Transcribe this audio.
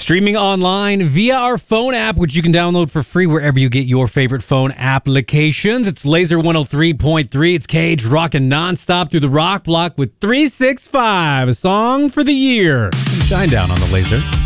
Streaming online via our phone app, which you can download for free wherever you get your favorite phone applications. It's Laser 103.3. It's Cage rocking nonstop through the rock block with 365, a song for the year. Shine down on the Laser.